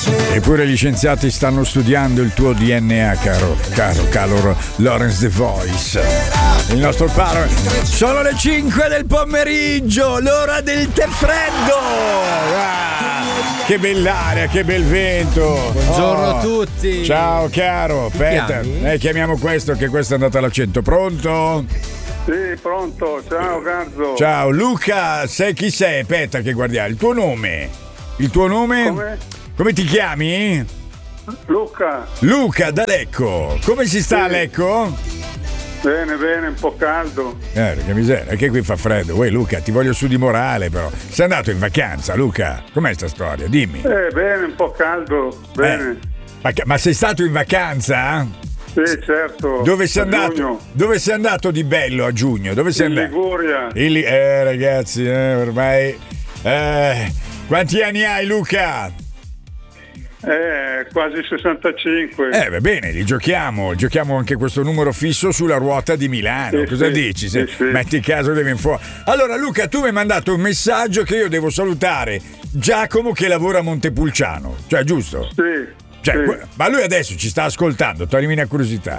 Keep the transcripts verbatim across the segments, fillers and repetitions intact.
Eppure gli scienziati stanno studiando il tuo D N A, caro, caro, caro Lawrence The Voice. Il nostro paro. Sono le cinque del pomeriggio, l'ora del tè freddo. Ah, che bell'aria, che bel vento. Buongiorno oh. a tutti. Ciao caro, aspetta, eh, chiamiamo questo, che questo è andato all'accento. Pronto? Sì, pronto. Ciao Garzo. Ciao Luca, sai chi sei? Aspetta che guardiamo. Il tuo nome? Il tuo nome? Come? Come ti chiami? Luca. Luca da Lecco. Come si sta Sì. a Lecco? Bene, bene, un po' caldo. Eh, che miseria, anche qui fa freddo. Uè Luca, ti voglio su di morale però. Sei andato in vacanza, Luca? Com'è sta storia? Dimmi. Eh, bene, un po' caldo. Bene. Eh, ma, ma sei stato in vacanza? Sì, certo. Dove sei A andato? giugno. Dove sei andato di bello a giugno? Dove sei In andato? Liguria. In Li- eh ragazzi, eh, ormai. Eh, quanti anni hai, Luca? Eh, quasi sessantacinque. Eh, va bene, li giochiamo. Giochiamo anche questo numero fisso sulla ruota di Milano. Sì, Cosa sì, dici? Se sì, sì. metti caso devi in fuori. Allora, Luca, tu mi hai mandato un messaggio che io devo salutare Giacomo che lavora a Montepulciano. Cioè, giusto? Sì. Cioè, sì. que- ma lui adesso ci sta ascoltando, toglimi una curiosità.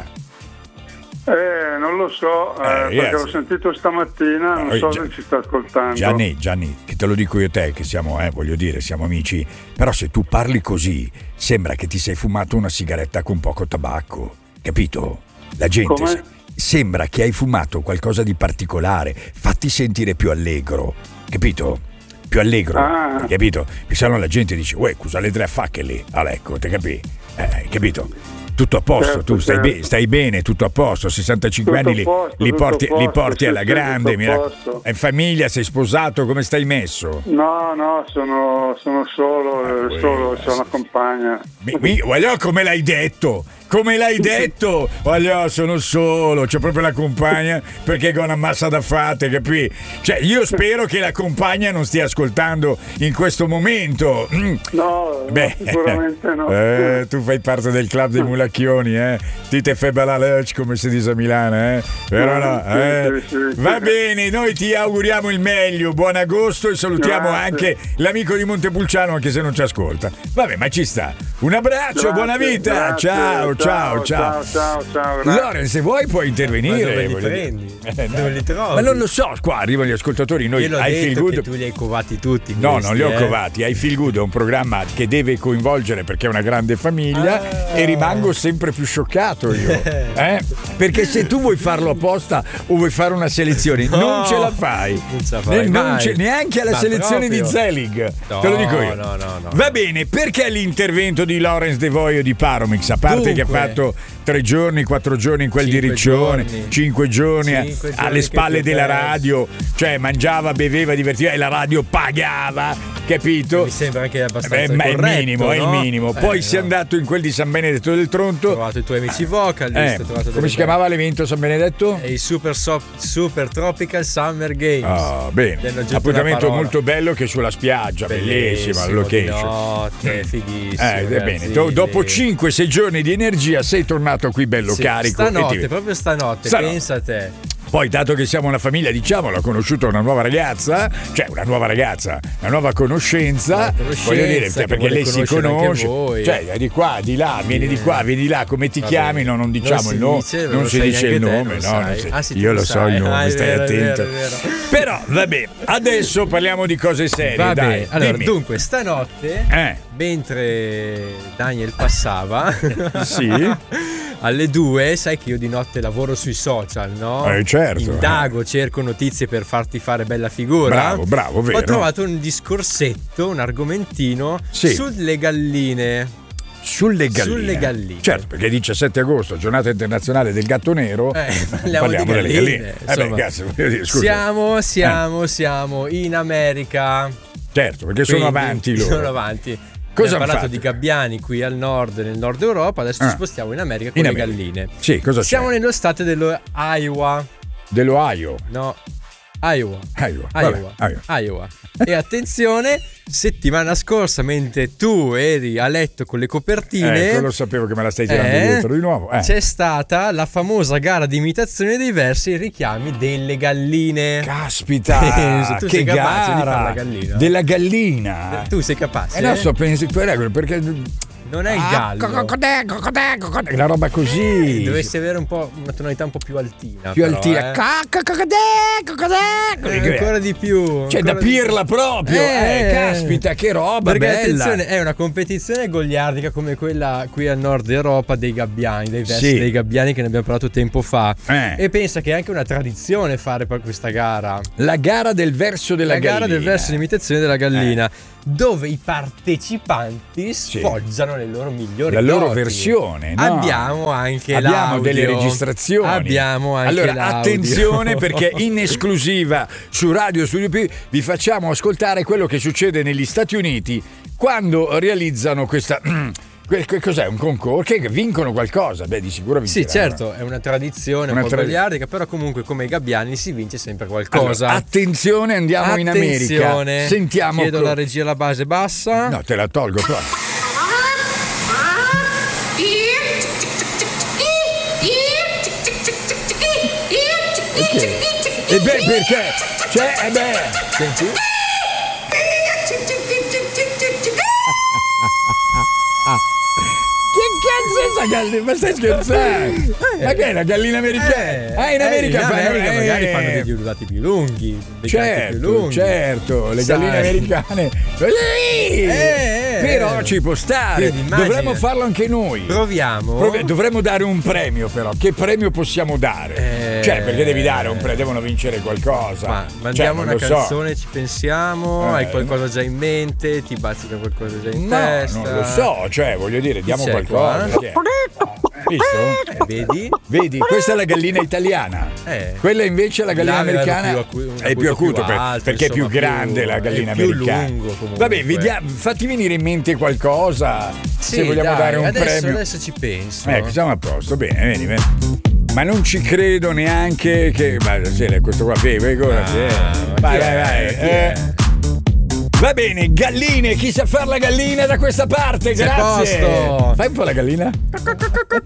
Eh, non lo so, eh, Eh, perché yes. l'ho sentito stamattina, non Eh, so Gia- se ci sta ascoltando. Gianni, Gianni, che te lo dico io e te, che siamo, eh, voglio dire, siamo amici, però se tu parli così, sembra che ti sei fumato una sigaretta con poco tabacco, capito? La gente Come? se- sembra che hai fumato qualcosa di particolare, fatti sentire più allegro, capito? Più allegro, Ah. capito? Perché se no la gente dice, uè, cosa le tre a facche lì? Ah, ecco, te capì? Eh, capito? Tutto a posto, Certo, tu stai, certo. be- stai bene, tutto a posto, sessantacinque Tutto anni a li, posto, li tutto a porti, li posto, porti sì, alla sì, grande, tutto mi a rac- posto. hai famiglia, sei sposato, come stai messo? No, no, sono, sono solo, Ah, eh, solo, quella, c'ho una sì. compagna. Mi, mi, voglio, come l'hai detto? Come l'hai detto? Voglio, sono solo, c'ho proprio la compagna perché ho una massa da fate, capì? Cioè, io spero che la compagna non stia ascoltando in questo momento. Mm. No, Beh, no, sicuramente no. eh, tu fai parte del club dei mulacchioni, eh? Ti te fai ballare come si dice a Milano, eh? Però no, Sì, eh? sì, sì. Va bene, noi ti auguriamo il meglio, buon agosto e salutiamo Grazie. anche l'amico di Montepulciano, anche se non ci ascolta. Vabbè, ma ci sta. Un abbraccio, Grazie, buona vita. grazie, ciao, ciao, ciao. ciao, ciao, ciao, grazie. Lorenz, se vuoi puoi Ma intervenire. dove li voglio dire. prendi? Eh, no. Dove li trovi? Ma non lo so, qua arrivano gli ascoltatori, noi Io l'ho I Feel detto Good. che tu li hai covati tutti. No, questi, non li ho eh. covati. I Feel Good è un programma che deve coinvolgere perché è una grande famiglia Ah. e rimango sempre più scioccato io. Eh? Perché se tu vuoi farlo apposta o vuoi fare una selezione, No, non ce la fai. non ce la farai Ne- non mai. ce- neanche alla Ma selezione proprio. di Zelig. No, Te lo dico io. no, no, no. Va bene, perché l'intervento di Lawrence De Voio di Paromix, a parte che ha Dunque. fatto tre giorni, quattro giorni in quel Cinque di Riccione, giorni. cinque giorni, a- Cinque giorni alle che spalle ti ho della perso. radio, cioè mangiava, beveva, divertiva e la radio pagava, capito? Mi sembra anche abbastanza Eh, ma è il corretto, minimo, è il no? minimo. Eh, Poi sei no. andato in quel di San Benedetto del Ho Tronto. trovato i tuoi amici vocalist, Eh, ho trovato come delle si chiamava l'evento San Benedetto? belle- E i Super, so- Super Tropical Summer Games. Ah, bene. Gli hanno aggiunto Appuntamento una parola. molto bello che è sulla spiaggia, bellissima la Bellissimo, location. di notte, fighissimo. Eh, va bene. ragazzi. Do- dopo cinque sei giorni di energia sei tornato qui bello Sì, carico. e Stanotte, ti- proprio stanotte, Stanotte. pensa a te. Poi, dato che siamo una famiglia, diciamo, ho conosciuto una nuova ragazza, cioè una nuova ragazza, una nuova conoscenza, Una conoscenza voglio dire, che cioè, perché vuole lei si conoscere anche conosce, voi. cioè di qua, di là, vieni di qua, vieni di là, come ti Va chiami, bene. no, non Non diciamo si il nome, dice, non lo si sai dice il neanche te, nome, lo no, non sai. si- Ah, sì, tu io lo lo so sai. il nome, Ah, è stai vero, è attento. vero, è vero. Però, vabbè, adesso parliamo di cose serie, Va dai, bene, allora dimmi. dunque stanotte, Eh. mentre Daniel passava, Sì. alle due, sai che io di notte lavoro sui social, no? Eh, certo. Indago, cerco notizie per farti fare bella figura. Bravo, bravo, vero. Ho trovato un discorsetto, un argomentino Sì. sulle galline. Sulle galline. Sulle galline. Certo, perché diciassette agosto, giornata internazionale del gatto nero, Eh, parliamo, di delle galline. galline. Eh beh, insomma. cazzo, voglio dire, scusa. siamo, siamo, siamo in America. Certo, perché sono Quindi, avanti loro. Sono avanti. Cosa Abbiamo hanno parlato fatto? di gabbiani qui al nord, nel nord Europa, adesso Ah. ci spostiamo in America con In le America. galline. Sì, cosa Siamo c'è? nello stato dello Iowa. Dell'Ohio. No, Iowa. Iowa. Iowa. Vabbè, Iowa. Iowa. E attenzione, settimana scorsa, mentre tu eri a letto con le copertine, Ecco, lo sapevo che me la stai tirando eh, dietro di nuovo. Eh. c'è stata la famosa gara di imitazione dei versi e richiami delle galline. Caspita, tu che sei capace gara di fare la gallina? della gallina. Tu sei capace? Eh no, sto pensando perché Non è il gallo. Ah, cocodè, cocodè, cocodè, la roba così. Dovresti avere un po' una tonalità un po' più altina. più però, altina. eh. Ca- cocodè, cocodè. Eh, ancora di più. Cioè, da ancora di pirla più. proprio. Eh, caspita, che roba Perché bella. attenzione, è una competizione goliardica come quella qui al nord Europa dei gabbiani, dei versi Sì. dei gabbiani che ne abbiamo parlato tempo fa. Eh. E pensa che è anche una tradizione fare per questa gara. La gara del verso della La gara gallina. del verso di imitazione della gallina, dove i partecipanti sfoggiano le loro migliori la loro doti. versione, no? Abbiamo anche Abbiamo l'audio. delle registrazioni. Abbiamo anche allora l'audio. attenzione, perché in esclusiva su Radio Studio P vi facciamo ascoltare quello che succede negli Stati Uniti quando realizzano questa que- che cos'è, un concorso? Che vincono qualcosa? Beh, di sicuro vinceranno. Sì, certo, è una tradizione Una un po' tradi- goliardica, però comunque come i gabbiani si vince sempre qualcosa. Allora, attenzione, andiamo in America. Attenzione, Sentiamo chiedo co- la regia alla base bassa. No, te la tolgo però. E beh, perché? Cioè, e beh, senti? Che cazzo è sta gallina? Ma stai scherzando? Ma che è la gallina americana? Ah, in America, in fanno, America magari eh, fanno degli urlati più lunghi, dei canti più Certo, lunghi. certo, le Sai. galline americane. Eh, eh, però eh. ci può stare. Quindi immagina. Dovremmo farlo anche noi. Proviamo. Provi- Dovremmo dare un premio, però. Che premio possiamo dare? Eh, Cioè, perché devi dare un premio? Devono vincere qualcosa. Ma Cioè, mandiamo non una lo so. canzone, ci pensiamo, Eh, hai qualcosa già in mente, ti bazzica qualcosa già in No, testa. non lo so, cioè, voglio dire, diamo c'è qualcosa. qua? Chi è? Visto? Eh, vedi? Vedi, questa è la gallina italiana. Eh. Quella invece è la gallina Là aveva americana. più acu- un è più acuto acuto più per- alto, perché è più insomma, grande più- la gallina è più americana. lungo comunque. Vabbè, vediamo, fatti venire in mente qualcosa. Sì, se vogliamo dai, dare un adesso, premio. adesso ci penso. Ecco, siamo a posto, bene, vedi, vedi. Ma non ci credo neanche che. Ma sì, questo qua, vedi, vedi, guarda, Ah, sì. ma Vai, chi vai, è? vai. Chi è? eh. Va bene, galline, chi sa far la gallina da questa parte, Sei a grazie. posto. Fai un po' la gallina.